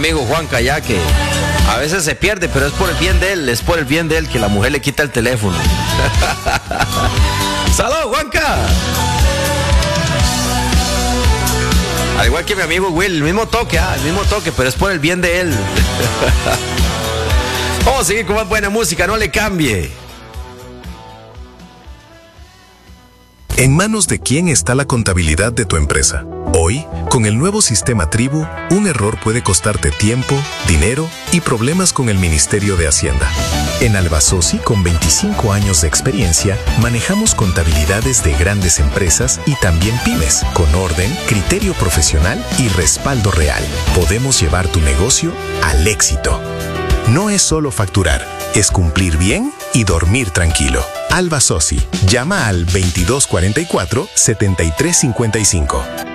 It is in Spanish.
amigo Juanca ya que a veces se pierde, pero es por el bien de él, es por el bien de él que la mujer le quita el teléfono. ¡Salud, Juanca! Al igual que mi amigo Will, el mismo toque, pero es por el bien de él. Vamos a seguir con más buena música, no le cambie. ¿En manos de quién está la contabilidad de tu empresa? Hoy, con el nuevo sistema Tribu, un error puede costarte tiempo, dinero y problemas con el Ministerio de Hacienda. En Albasosi, con 25 años de experiencia, manejamos contabilidades de grandes empresas y también pymes, con orden, criterio profesional y respaldo real. Podemos llevar tu negocio al éxito. No es solo facturar, es cumplir bien y dormir tranquilo. Albasosi, llama al 2244-7355.